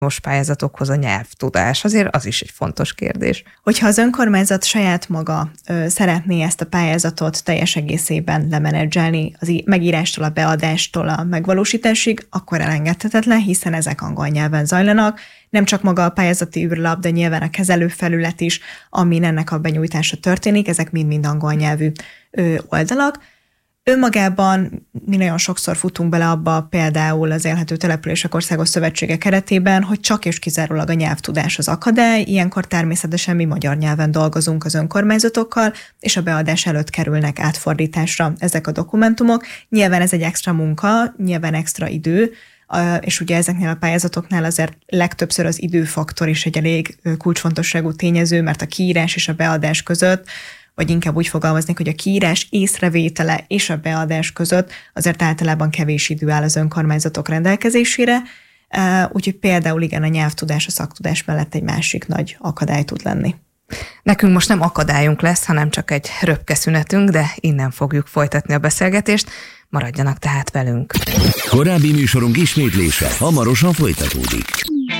most pályázatokhoz a nyelvtudás? Azért az is egy fontos kérdés. Hogyha az önkormányzat saját maga szeretné ezt a pályázatot teljes egészében lemenedzselni, az megírástól, a beadástól a megvalósításig, akkor elengedhetetlen, hiszen ezek angol nyelven zajlanak. Nem csak maga a pályázati űrlap, de nyilván a kezelőfelület is, amin ennek a benyújtása történik, ezek mind-mind angol nyelvű oldalak. Önmagában mi nagyon sokszor futunk bele abba, például az Élhető Települések Országos Szövetsége keretében, hogy csak és kizárólag a nyelvtudás az akadály, ilyenkor természetesen mi magyar nyelven dolgozunk az önkormányzatokkal, és a beadás előtt kerülnek átfordításra ezek a dokumentumok. Nyilván ez egy extra munka, nyilván extra idő, és ugye ezeknél a pályázatoknál azért legtöbbször az időfaktor is egy elég kulcsfontosságú tényező, mert a kiírás és a beadás között, vagy inkább úgy fogalmaznék, hogy a kiírás észrevétele és a beadás között azért általában kevés idő áll az önkormányzatok rendelkezésére, úgyhogy például igen, a nyelvtudás, a szaktudás mellett egy másik nagy akadály tud lenni. Nekünk most nem akadályunk lesz, hanem csak egy röpke szünetünk, de innen fogjuk folytatni a beszélgetést. Maradjanak tehát velünk. Korábbi műsorunk ismétlése hamarosan folytatódik.